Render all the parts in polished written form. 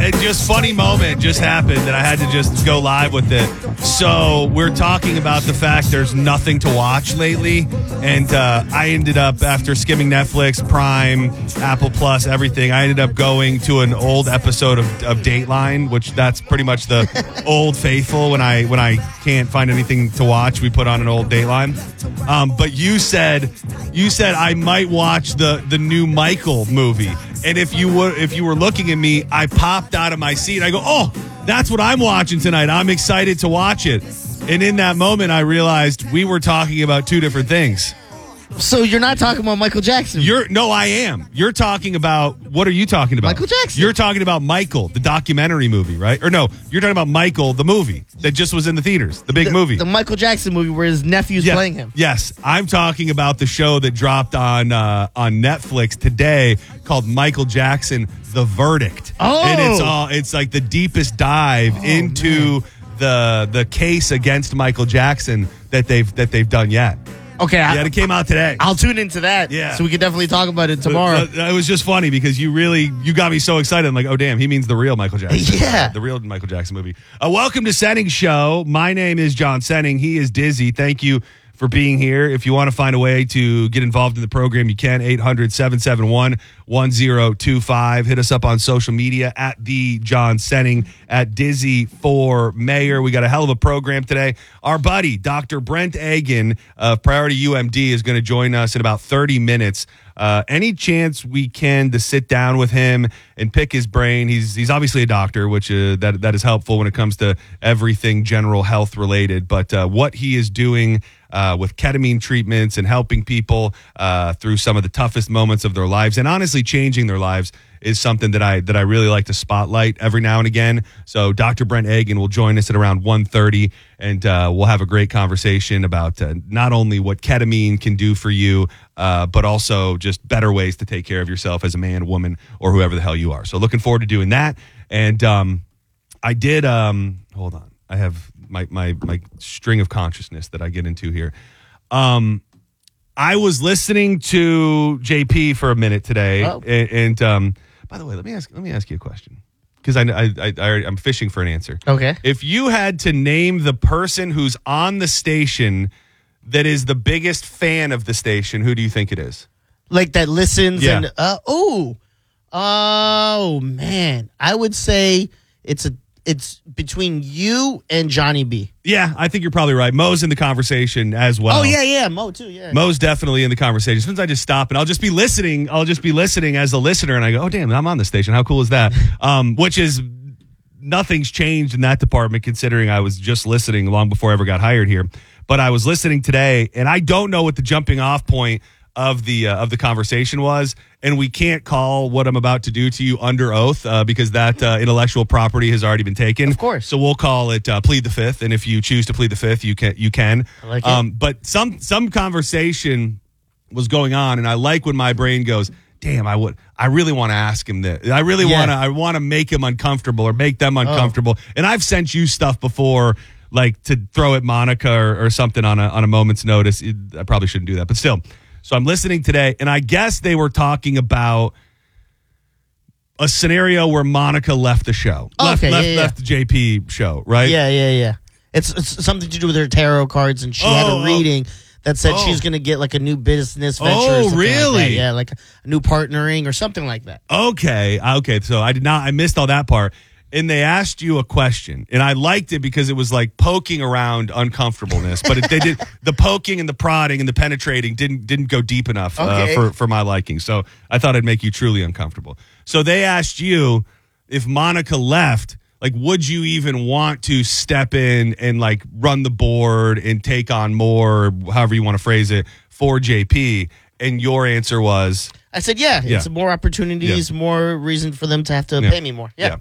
it just funny moment just happened that I had to just go live with it. So we're talking about the fact there's nothing to watch lately, and I ended up, after skimming Netflix, Prime, Apple Plus, everything, I ended up going to an old episode of Dateline, which that's pretty much the old faithful. When I can't find anything to watch, we put on an old Dateline. But you said I might watch the new Michael movie. And if you were looking at me, I popped out of my seat. I go, oh, that's what I'm watching tonight. I'm excited to watch it. And in that moment, I realized we were talking about two different things. So you're not talking about Michael Jackson? No, I am. You're talking about, what are you talking about? Michael Jackson. You're talking about Michael, the documentary movie, right? Or no, you're talking about Michael, the movie that just was in the theaters, the big movie. The Michael Jackson movie where his nephew's playing him. Yes, I'm talking about the show that dropped on Netflix today called Michael Jackson, The Verdict. Oh. And it's like the deepest dive into the case against Michael Jackson that they've done yet. Okay. It came out today. I'll tune into that. Yeah. So we can definitely talk about it tomorrow. It was just funny because you got me so excited. I'm like, oh, damn, he means the real Michael Jackson. Yeah. The real Michael Jackson movie. Welcome to Senning's show. My name is John Senning. He is Dizzy. Thank you for being here. If you want to find a way to get involved in the program, you can. 800-771-1025. Hit us up on social media at the John Senning, at Dizzy for Mayor. We got a hell of a program today. Our buddy, Dr. Brent Agan of Priority UMD, is going to join us in about 30 minutes. Any chance we can to sit down with him and pick his brain. He's obviously a doctor, which that is helpful when it comes to everything general health related. But what he is doing with ketamine treatments and helping people through some of the toughest moments of their lives, and honestly changing their lives, is something that I really like to spotlight every now and again. So Dr. Brent Agan will join us at around 1:30, and we'll have a great conversation about not only what ketamine can do for you, but also just better ways to take care of yourself as a man, woman, or whoever the hell you are. So looking forward to doing that. And I did, hold on. I have my string of consciousness that I get into here. I was listening to JP for a minute today, and by the way, let me ask you a question, because I'm fishing for an answer. Okay. If you had to name the person who's on the station that is the biggest fan of the station, who do you think it is? Like that listens Yeah. and oh man, I would say it's between you and Johnny B. Yeah, I think you're probably right. Mo's in the conversation as well. Oh yeah, Mo too. Yeah, Mo's definitely in the conversation. Sometimes I just stop and I'll just be listening. I'll just be listening as a listener, and I go, "Oh damn, I'm on the station. How cool is that?" Which is, nothing's changed in that department, considering I was just listening long before I ever got hired here. But I was listening today, and I don't know what the jumping off point of the conversation was, and we can't call what I'm about to do to you under oath because that intellectual property has already been taken. Of course. So we'll call it plead the fifth, and if you choose to plead the fifth, you can. I like it. But some conversation was going on, and I like when my brain goes, damn, I really want to ask him this. I really want to make him uncomfortable or make them uncomfortable. And I've sent you stuff before, like to throw at Monica or something on a moment's notice. I probably shouldn't do that, but still. So I'm listening today, and I guess they were talking about a scenario where Monica left the show. Left the JP show, right? Yeah. It's something to do with her tarot cards, and she had a reading that said she's going to get like a new business venture. Oh, really? Like that. Yeah, like a new partnering or something like that. Okay. So I missed all that part. And they asked you a question, and I liked it because it was like poking around uncomfortableness, but they did the poking and the prodding and the penetrating didn't go deep enough for my liking. So I thought it'd make you truly uncomfortable. So they asked you, if Monica left, like, would you even want to step in and like run the board and take on more, however you want to phrase it, for JP? And your answer was, I said, it's more opportunities, more reason for them to have to pay me more. Yeah.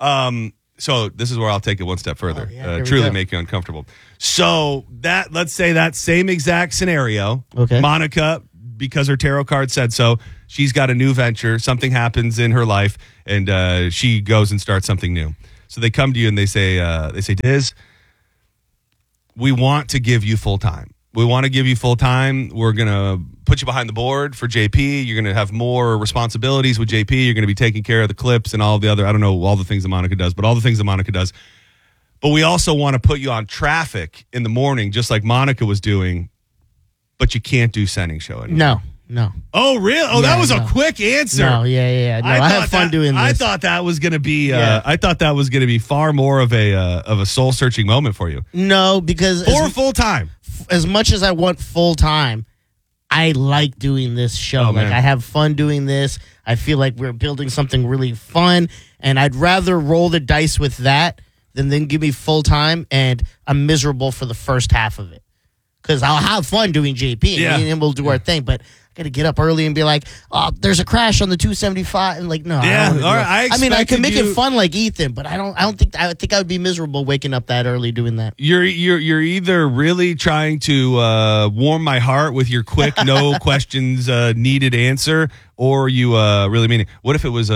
So this is where I'll take it one step further. Truly make you uncomfortable. So let's say that same exact scenario. Okay. Monica, because her tarot card said so, she's got a new venture. Something happens in her life, and she goes and starts something new. So they come to you and they say, Diz, we want to give you full time. We want to give you full time. We're going to put you behind the board for JP. You're going to have more responsibilities with JP. You're going to be taking care of the clips and all the other, I don't know all the things that Monica does, but all the things that Monica does. But we also want to put you on traffic in the morning, just like Monica was doing, but you can't do Senning show anymore. No. Oh, really? Oh, that was a quick answer. No, yeah. No, I have fun doing this. I thought that was going to be. I thought that was going to be far more of a soul searching moment for you. No, because full time. As much as I want full time, I like doing this show. Oh, man. I have fun doing this. I feel like we're building something really fun, and I'd rather roll the dice with that than then give me full time, and I'm miserable for the first half of it. Because I'll have fun doing JP, and we'll do our thing, but I got to get up early and be like, oh, there's a crash on the 275, and like, no. Yeah, all right. I mean, I can make it fun like Ethan, but I think I would be miserable waking up that early doing that. You're either really trying to warm my heart with your quick, no questions needed answer, or you really mean it. What if it was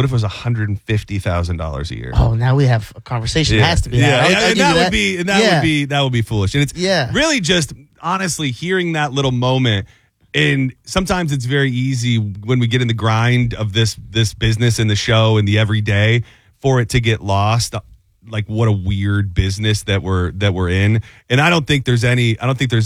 $150,000 a year? Oh, now we have a conversation. It has to be that. That would be foolish. And it's really just honestly hearing that little moment. And sometimes it's very easy when we get in the grind of this business and the show and the everyday for it to get lost. Like what a weird business that we're in. And I don't think there's any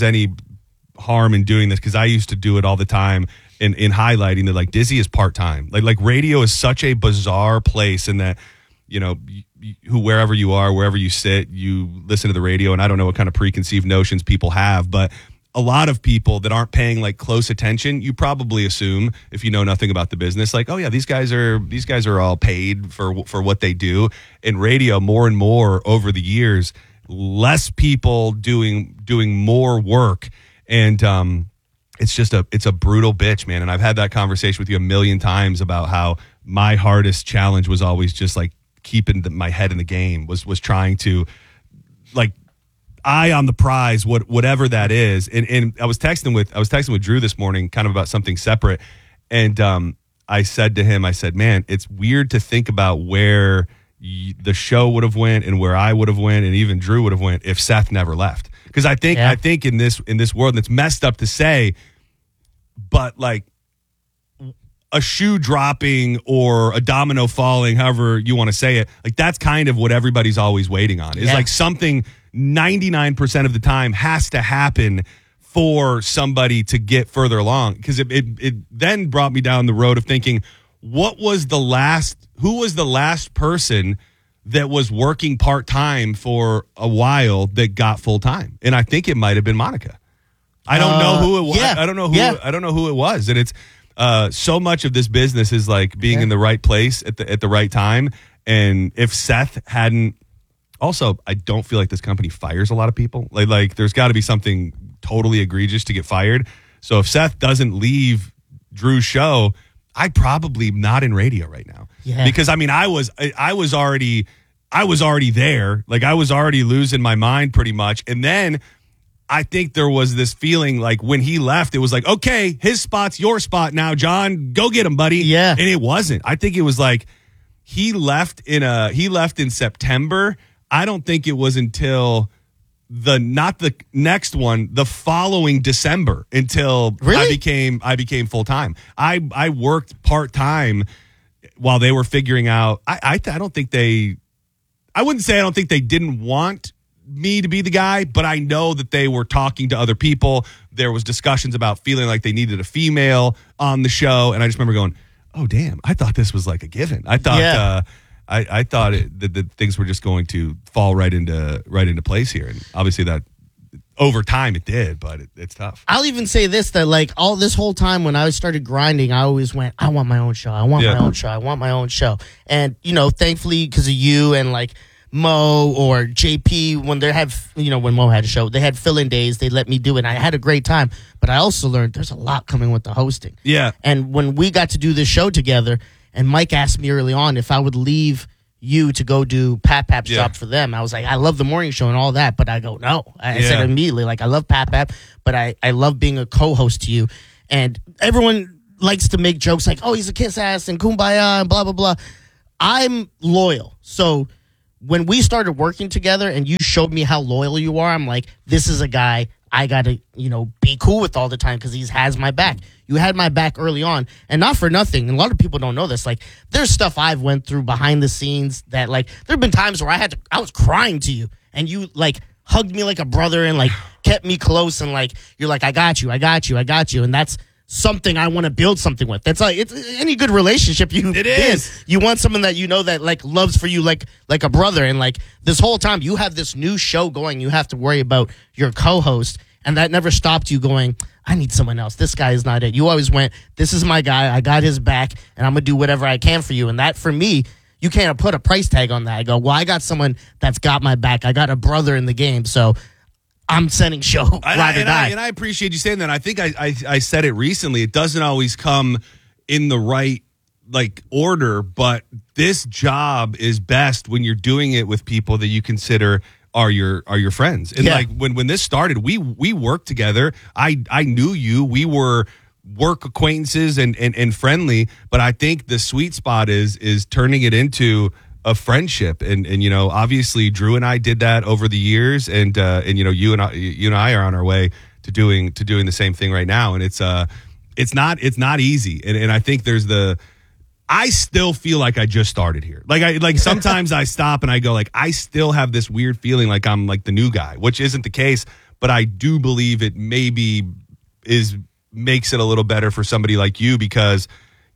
harm in doing this, because I used to do it all the time in highlighting that like Dizzy is part-time. Like radio is such a bizarre place in that, you know, wherever you are, wherever you sit, you listen to the radio, and I don't know what kind of preconceived notions people have, but a lot of people that aren't paying like close attention, you probably assume, if you know nothing about the business, like, oh yeah, these guys are all paid for what they do. In radio, more and more over the years, less people doing more work, and it's a brutal bitch, man. And I've had that conversation with you a million times about how my hardest challenge was always just like keeping my head in the game, was trying to like eye on the prize, whatever that is. And I was texting with Drew this morning, kind of about something separate. And I said to him, man, it's weird to think about where the show would have went and where I would have went, and even Drew would have went if Seth never left. Because I think in this world, and it's messed up to say, but like a shoe dropping or a domino falling, however you want to say it, like that's kind of what everybody's always waiting on. Is like something 99% of the time has to happen for somebody to get further along. Because it then brought me down the road of thinking, who was the last person that was working part-time for a while that got full-time? And I think it might have been Monica. I don't know who it was. I don't know who it was. And it's so much of this business is like being in the right place at the right time. And if Seth hadn't, also, I don't feel like this company fires a lot of people. Like there's got to be something totally egregious to get fired. So if Seth doesn't leave Drew's show, I'd probably not in radio right now. Yeah. Because I mean, I was already there. Like I was already losing my mind pretty much. And then I think there was this feeling like when he left, it was like, okay, his spot's your spot now, John. Go get him, buddy. Yeah. And it wasn't. I think it was like he left in September. I don't think it was until not the next one, the following December until I became full time. I worked part time while they were figuring out. I don't think I wouldn't say I don't think they didn't want me to be the guy, but I know that they were talking to other people. There was discussions about feeling like they needed a female on the show, and I just remember going, "Oh damn! I thought this was like a given. I thought I thought that things were just going to fall right into place here, and obviously that over time it did, but it's tough." I'll even say this, that like all this whole time when I started grinding, I always went, I want my own show. I want my own show. I want my own show. And, you know, thankfully because of you and like Mo or JP, when when Mo had a show, they had fill-in days. They let me do it. And I had a great time. But I also learned there's a lot coming with the hosting. Yeah. And when we got to do this show together, and Mike asked me early on if I would leave you to go do Pat Pap's job for them. I was like, I love the morning show and all that, but I go, no. I said immediately, like, I love Pat Pap, but I love being a co-host to you. And everyone likes to make jokes like, oh, he's a kiss ass and kumbaya and blah, blah, blah. I'm loyal. So when we started working together and you showed me how loyal you are, I'm like, this is a guy I got to, be cool with all the time because he has my back. You had my back early on, and not for nothing. And a lot of people don't know this. Like, there's stuff I've went through behind the scenes that, like, there have been times where I was crying to you, and you, like, hugged me like a brother and, like, kept me close, and, like, you're like, I got you. And that's something I want to build something with. That's like, it's any good relationship It is. You want someone that that, like, loves for you like a brother. And, like, this whole time you have this new show going, you have to worry about your co-host, and that never stopped you going, I need someone else. This guy is not it. You always went, this is my guy. I got his back, and I'm going to do whatever I can for you. And that, for me, you can't put a price tag on that. I go, well, I got someone that's got my back. I got a brother in the game, so I'm sending show ride or die. And I appreciate you saying that. I think I said it recently. It doesn't always come in the right, like, order, but this job is best when you're doing it with people that you consider are your friends. And like when this started, we worked together. I knew you. We were work acquaintances and friendly, but I think the sweet spot is turning it into a friendship. And obviously Drew and I did that over the years, and you and I are on our way to doing the same thing right now. And it's not easy. And I think I still feel like I just started here. Like sometimes I stop and I go, like, I still have this weird feeling like I'm like the new guy, which isn't the case, but I do believe it maybe makes it a little better for somebody like you, because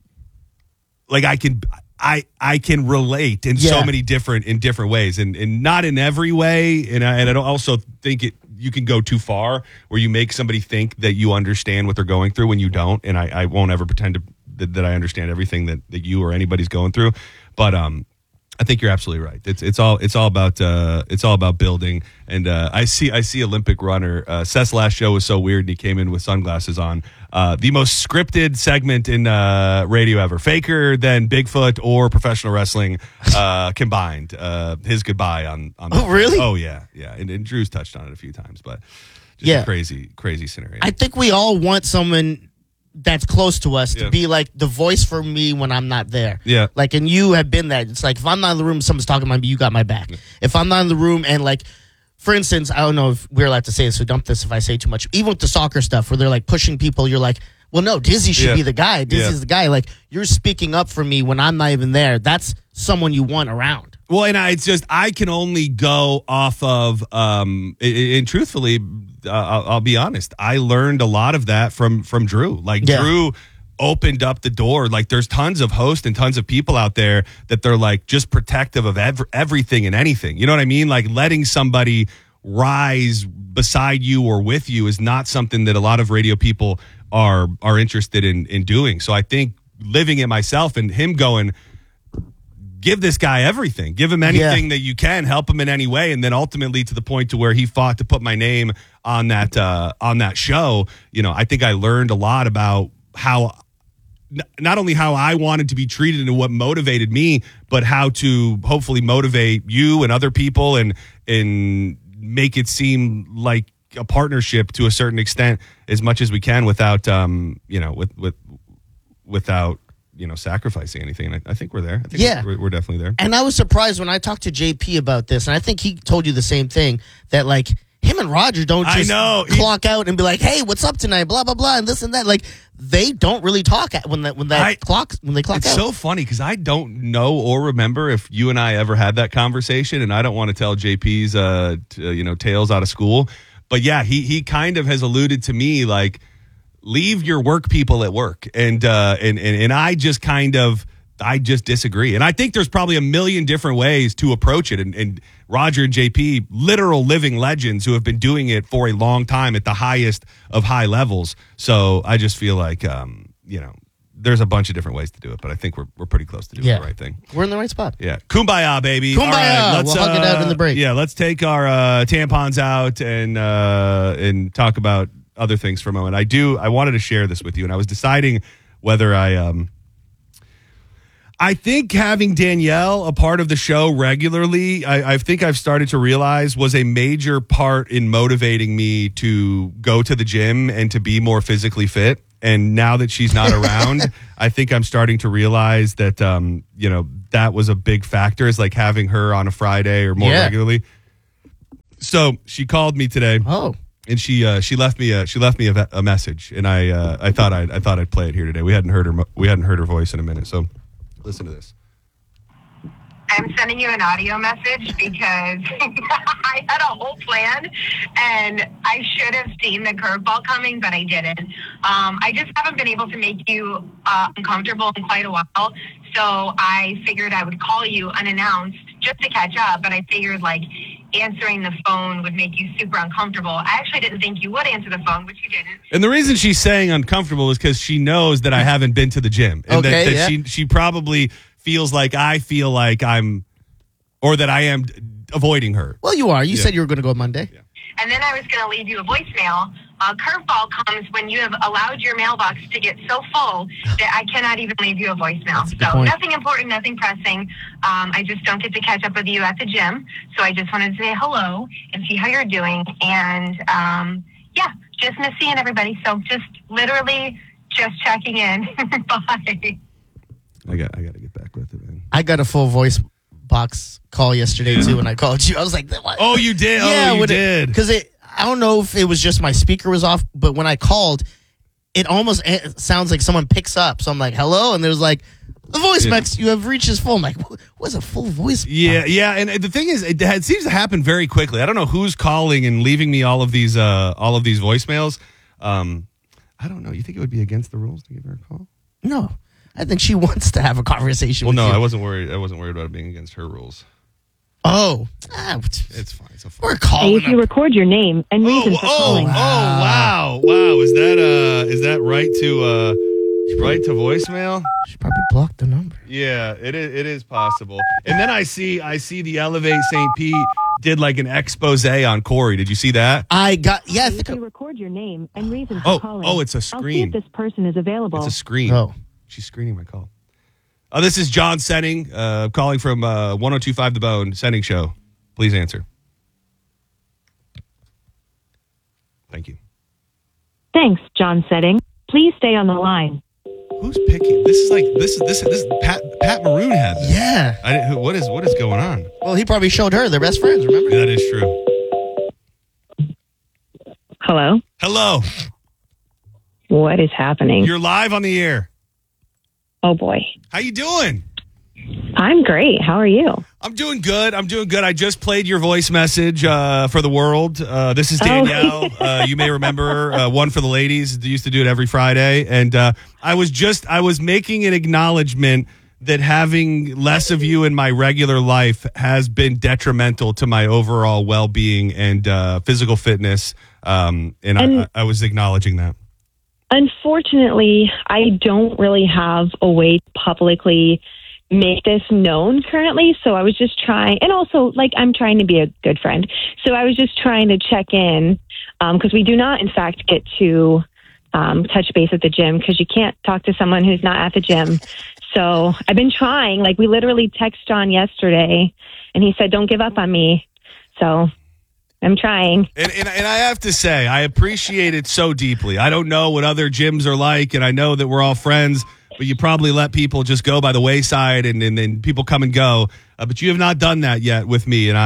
like I can relate in so many different ways, and not in every way. And I don't also think you can go too far where you make somebody think that you understand what they're going through when you don't. And I won't ever pretend that I understand everything that you or anybody's going through. But I think you're absolutely right. It's all about building. And I see Olympic runner. Seth's last show was so weird, and he came in with sunglasses on. The most scripted segment in radio ever, faker than Bigfoot or professional wrestling combined. His goodbye on. Oh, really? Oh yeah. And Drew's touched on it a few times, but just a crazy scenario. I think we all want someone that's close to us to be like the voice for me when I'm not there. Yeah. Like, and you have been that. It's like, if I'm not in the room, someone's talking about me, you got my back. Yeah. If I'm not in the room, and like, for instance, I don't know if we're allowed to say this, so dump this if I say too much. Even with the soccer stuff where they're like pushing people, you're like, well, no, Dizzy should be the guy. Dizzy's the guy. Like, you're speaking up for me when I'm not even there. That's someone you want around. Well, and I can only go off of, and truthfully, I'll be honest, I learned a lot of that from Drew. Like, Drew opened up the door. Like, there's tons of hosts and tons of people out there that they're like just protective of everything and anything. You know what I mean? Like, letting somebody rise beside you or with you is not something that a lot of radio people are interested in doing. So I think living it myself and him going, give this guy everything, give him anything that you can, help him in any way. And then ultimately to the point to where he fought to put my name on that show. I think I learned a lot about how, not only how I wanted to be treated and what motivated me, but how to hopefully motivate you and other people and make it seem like a partnership to a certain extent as much as we can without, without sacrificing anything. And I think we're there. I think we're definitely there. And I was surprised when I talked to JP about this, and I think he told you the same thing, that like him and Roger don't just clock out and be like, hey, what's up tonight? Blah, blah, blah, and this and that. Like, they don't really talk when they clock out. It's so funny because I don't know or remember if you and I ever had that conversation, and I don't want to tell JP's tales out of school. But yeah, he kind of has alluded to me like, leave your work people at work. And I just disagree. And I think there's probably a million different ways to approach it. And Roger and JP, literal living legends who have been doing it for a long time at the highest of high levels. So I just feel like, there's a bunch of different ways to do it, but I think we're pretty close to doing the right thing. We're in the right spot. Yeah. Kumbaya, baby. Kumbaya. All right, let's hug it out in the break. Yeah. Let's take our tampons out and talk about other things for a moment. I wanted to share this with you, and I was deciding whether I think having Danielle a part of the show regularly, I think I've started to realize was a major part in motivating me to go to the gym and to be more physically fit. And now that she's not around, I think I'm starting to realize that, that was a big factor, is like having her on a Friday or more regularly. So she called me today. Oh. and she left me a message, and I thought I'd play it here today. We hadn't heard her voice in a minute, so listen to this. I'm sending you an audio message because I had a whole plan and I should have seen the curveball coming, but I didn't. I just haven't been able to make you uncomfortable in quite a while. So I figured I would call you unannounced just to catch up, but I figured answering the phone would make you super uncomfortable. I actually didn't think you would answer the phone, which you didn't. And the reason she's saying uncomfortable is because she knows that I haven't been to the gym. And that she probably feels like I feel like that I am avoiding her. Well, you are. You said you were going to go Monday. Yeah. And then I was going to leave you a voicemail. Curveball comes when you have allowed your mailbox to get so full that I cannot even leave you a voicemail. So nothing important, nothing pressing. I just don't get to catch up with you at the gym. So I just wanted to say hello and see how you're doing. And just miss seeing everybody. So just literally just checking in. Bye. I got to get back with it, man. I got a full voice box call yesterday too when I called you. I was like, what? Oh, you did? Yeah, you did. Because I don't know if it was just my speaker was off, but when I called, it almost sounds like someone picks up. So I'm like, hello? And there's like, the voice box you have reached is full. I'm like, what's a full voice box? Yeah. And the thing is, it seems to happen very quickly. I don't know who's calling and leaving me all of these voicemails. I don't know. You think it would be against the rules to give her a call? No. I think she wants to have a conversation with you. I wasn't worried. I wasn't worried about it being against her rules. Oh. It's fine. We're calling. If you record your name and reason for calling. Wow. Is that right to voicemail? She probably blocked the number. Yeah, it is possible. And then I see the Elevate St. Pete did like an expose on Corey. Did you see that? If you record your name and reason for calling. Oh, it's a I'll see screen. if this person is available. It's a screen. Oh. She's screening my call. This is John Senning, calling from 102.5 The Bone, Senning Show. Please answer. Thank you. Thanks, John Setting. Please stay on the line. Who's picking? This is Pat Maroon had this. Yeah. What is going on? Well, he probably showed her. They're best friends, remember? That is true. Hello? What is happening? You're live on the air. Oh, boy. How you doing? I'm great. How are you? I'm doing good. I just played your voice message for the world. This is Danielle. You may remember her, One for the Ladies. They used to do it every Friday. And I was making an acknowledgement that having less of you in my regular life has been detrimental to my overall well-being and physical fitness. I was acknowledging that. Unfortunately, I don't really have a way to publicly make this known currently. So I was just trying, and also I'm trying to be a good friend. So I was just trying to check in because we do not, in fact, get to touch base at the gym because you can't talk to someone who's not at the gym. So I've been trying. We literally texted John yesterday and he said, don't give up on me. So I'm trying. And I have to say, I appreciate it so deeply. I don't know what other gyms are like, and I know that we're all friends, but you probably let people just go by the wayside and then people come and go. But you have not done that yet with me, and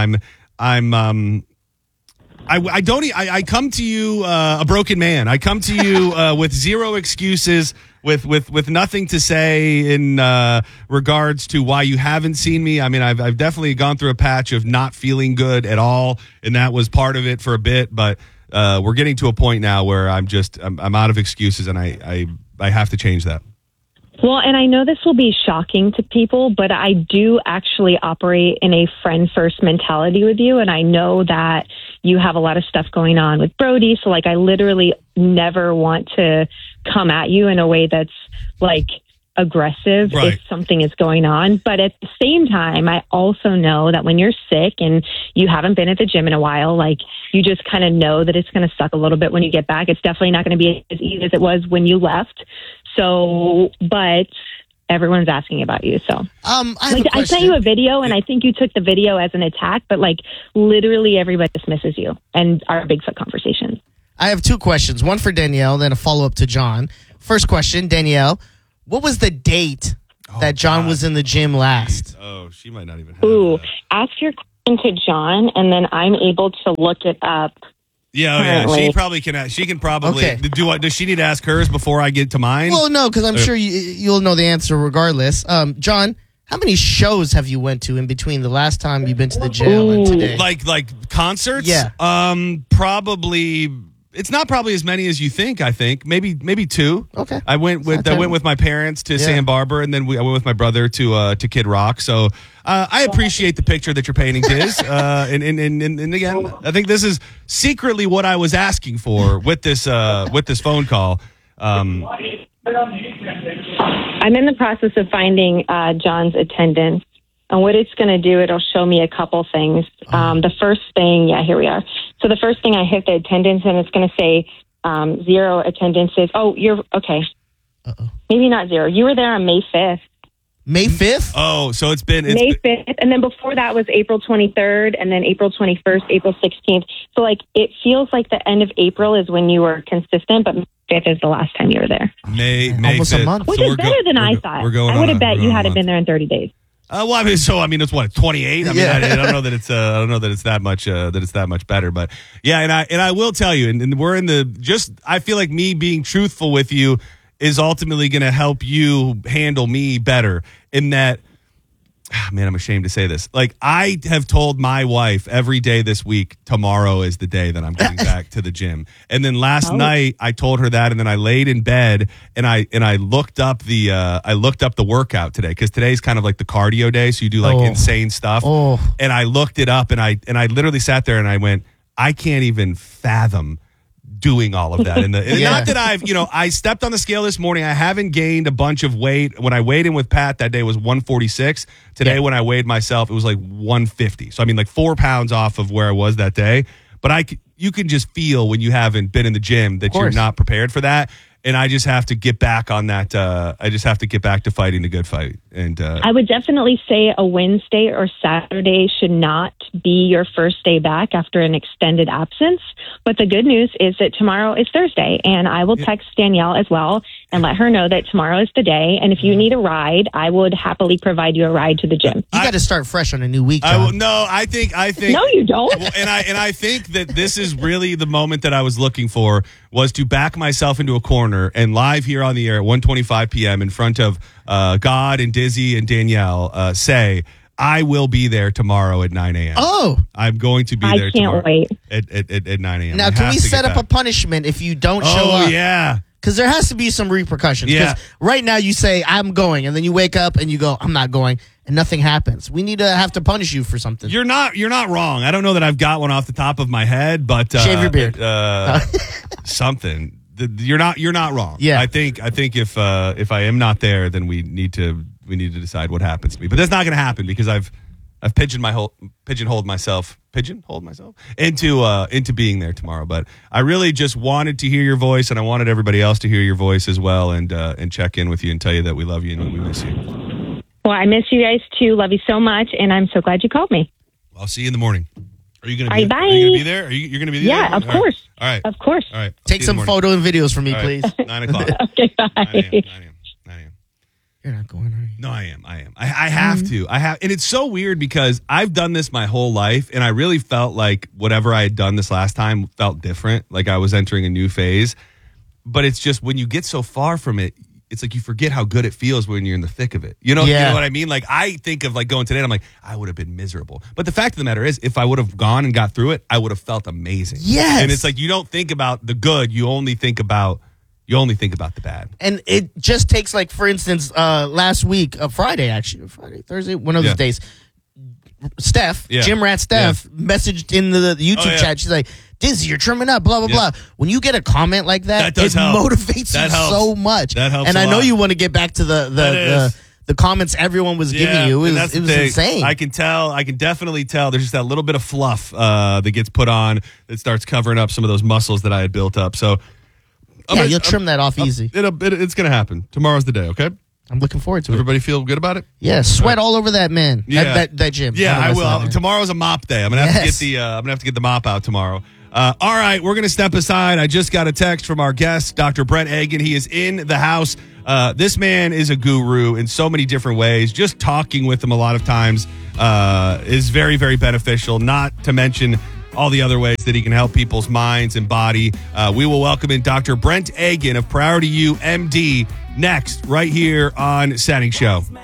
I come to you a broken man. I come to you with zero excuses, with nothing to say in regards to why you haven't seen me. I mean, I've definitely gone through a patch of not feeling good at all, and that was part of it for a bit. But we're getting to a point now where I'm out of excuses, and I have to change that. Well, and I know this will be shocking to people, but I do actually operate in a friend-first mentality with you, and I know that you have a lot of stuff going on with Brody, so I literally never want to come at you in a way that's aggressive if something is going on. But at the same time, I also know that when you're sick and you haven't been at the gym in a while, you just kind of know that it's going to suck a little bit when you get back. It's definitely not going to be as easy as it was when you left. So, but everyone's asking about you. So, I sent you a video and I think you took the video as an attack, but literally everybody just misses you and our Bigfoot conversations. I have two questions, one for Danielle, then a follow-up to John. First question, Danielle, what was the date that John was in the gym last? Oh, she might not even have that. Ask your question to John and then I'm able to look it up. Yeah, oh yeah. currently. She can probably Okay. do what? Does she need to ask hers before I get to mine? Well, no, because I'm sure you'll know the answer regardless. John, how many shows have you went to in between the last time you've been to the jail and today? Like concerts? Yeah. Probably. It's not probably as many as you think. I think maybe 2. Okay. I went with my parents to Santa Barbara, and then I went with my brother to Kid Rock. So I appreciate the picture that you're painting, Diz. And again, I think this is secretly what I was asking for with this phone call. I'm in the process of finding John's attendance. And what it's going to do, it'll show me a couple things. The first thing, here we are. So the first thing, I hit the attendance, and it's going to say 0 attendances. Oh, you're okay. Uh-oh. Maybe not 0. You were there on May 5th. May 5th? Oh, so it's May 5th, and then before that was April 23rd, and then April 21st, April 16th. So, it feels like the end of April is when you were consistent, but May 5th is the last time you were there. May Almost a 5th. month. Which is better than I thought. We're going I would have on bet we're you going on hadn't a been there in 30 days. It's what 28. I mean, Yeah. I don't know that it's that much better, but yeah, and I will tell you, and we're in I feel like me being truthful with you is ultimately going to help you handle me better. In that, man, I'm ashamed to say this. Like, I have told my wife every day this week, tomorrow is the day that I'm getting back to the gym. And then last night I told her that, and then I laid in bed and I looked up the workout today, because today's kind of like the cardio day, so you do like insane stuff. And I looked it up, and I literally sat there and I went, I can't even fathom doing all of that. And not that I stepped on the scale this morning. I haven't gained a bunch of weight. When I weighed in with Pat that day, it was 146. Today, when I weighed myself, it was like 150. So, I mean, like 4 pounds off of where I was that day. But you can just feel when you haven't been in the gym that you're not prepared for that. And I just have to get back on that. I just have to get back to fighting the good fight. And I would definitely say a Wednesday or Saturday should not be your first day back after an extended absence. But the good news is that tomorrow is Thursday, and I will text Danielle as well and let her know that tomorrow is the day. And if you need a ride, I would happily provide you a ride to the gym. You got to start fresh on a new week, John. I think. No, you don't. Well, and I think that this is really the moment that I was looking for, was to back myself into a corner and live here on the air at 1:25 p.m. in front of God and Dizzy and Danielle say, I will be there tomorrow at 9 a.m. Oh. I'm going to be there tomorrow at 9 a.m. Now, can we set up a punishment if you don't show up? Oh, yeah. Because there has to be some repercussions. Yeah. Right now you say, I'm going, and then you wake up and you go, I'm not going, and nothing happens. We need to have to punish you for something. You're not wrong. I don't know that I've got one off the top of my head, but shave your beard. Something. You're not wrong. Yeah. I think if I am not there, then we need to decide what happens to me. But that's not going to happen, because I've pigeonholed myself into being there tomorrow. But I really just wanted to hear your voice, and I wanted everybody else to hear your voice as well, and check in with you and tell you that we love you and we miss you. Well, I miss you guys too. Love you so much, and I'm so glad you called me. I'll see you in the morning. Are you going to be? Are you going to be there? You're going to be there? Yeah, of course. All right. Of course. All right. Take some photo and videos for me, All right. please. 9 o'clock. Okay, bye. 9 a.m. You're not going, are you? No, I am. I have to. And it's so weird, because I've done this my whole life, and I really felt like whatever I had done this last time felt different, like I was entering a new phase. But it's just, when you get so far from it, it's like you forget how good it feels when you're in the thick of it. You know what I mean? Like, I think of like going today, and I'm like, I would have been miserable. But the fact of the matter is, if I would have gone and got through it, I would have felt amazing. Yes. And it's like, you don't think about the good, you only think about the bad. And it just takes, like, for instance, last week, Friday, Thursday, one of those days, Steph, Gym Rat Steph, messaged in the YouTube chat. She's like, Dizzy, you're trimming up, blah, blah, blah. When you get a comment like that, it motivates you so much. That helps. And I know you want to get back to the comments everyone was giving you. It was insane. I can definitely tell there's just that little bit of fluff that gets put on that starts covering up some of those muscles that I had built up. So you'll trim that off easy. It's going to happen. Tomorrow's the day, okay? I'm looking forward to it. Everybody feel good about it? Yeah, sweat all over that man. Yeah. That gym. Yeah, I will. Tomorrow's a mop day. I'm gonna have to get the mop out tomorrow. All right, we're gonna step aside. I just got a text from our guest, Dr. Brent Egan. He is in the house. This man is a guru in so many different ways. Just talking with him a lot of times is very, very beneficial. Not to mention all the other ways that he can help people's minds and body. We will welcome in Dr. Brent Agin of Priority U MD next, right here on Setting Show.